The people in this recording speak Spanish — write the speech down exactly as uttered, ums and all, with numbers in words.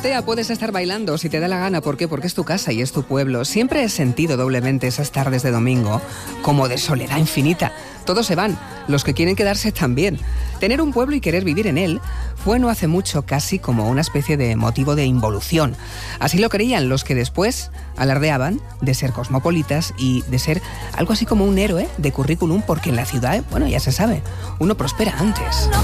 azotea puedes estar bailando si te da la gana. ¿Por qué? Porque es tu casa y es tu pueblo. Siempre he sentido doblemente esas tardes de domingo como de soledad infinita. Todos se van, los que quieren quedarse también. Tener un pueblo y querer vivir en él fue no hace mucho casi como una especie de motivo de involución. Así lo creían los que después alardeaban de ser cosmopolitas y de ser algo así como un héroe de currículum, porque en la ciudad, bueno, ya se sabe, uno prospera antes.